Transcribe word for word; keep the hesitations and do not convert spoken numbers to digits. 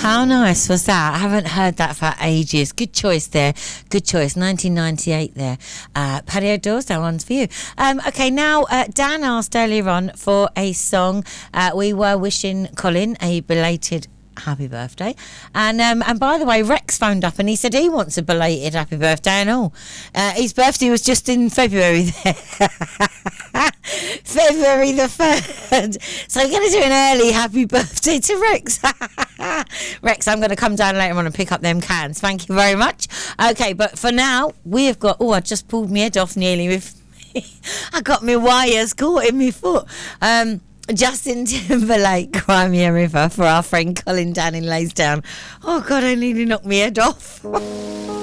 How nice was that? I haven't heard that for ages. Good choice there. Good choice. nineteen ninety-eight there. Uh, Patio Doors, that one's for you. Um, okay, now uh, Dan asked earlier on for a song. Uh, we were wishing Colin a belated happy birthday, and um, and by the way, Rex phoned up and he said he wants a belated happy birthday and all. Uh, his birthday was just in February there. February the third. So we're going to do an early happy birthday to Rex. Rex, I'm going to come down later on and pick up them cans. Thank you very much. Okay, but for now we have got. Oh, I just pulled my head off nearly with. I got my wires caught in my foot. Um. Justin Timberlake, Cry Me a River, for our friend Colin down in Laysdown. Oh God, I nearly knocked my head off.